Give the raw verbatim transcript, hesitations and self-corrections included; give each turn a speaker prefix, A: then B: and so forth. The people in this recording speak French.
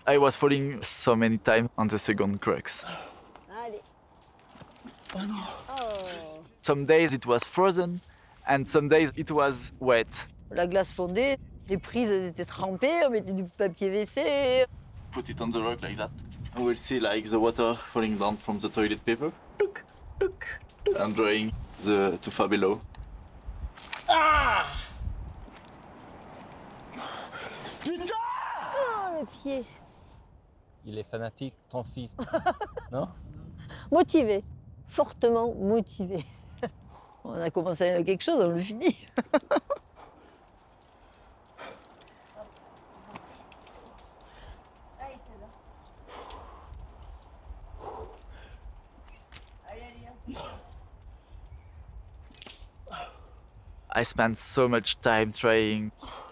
A: I was falling so many times on the second crux.
B: Allez. Oh.
A: Some days it was frozen and some days it was wet.
B: La glace fondait, les prises elles étaient trempées, on mettait du papier W C.
A: Put it on the rock like that. And we'll see like the water falling down from the toilet paper. Look, look, look. And drawing the tufa below.
B: Ah Putain Oh, le pied.
C: Il est fanatique, ton fils, non?
B: Motivé, fortement motivé. On a commencé avec quelque chose, on le finit.
A: I spent so much time trying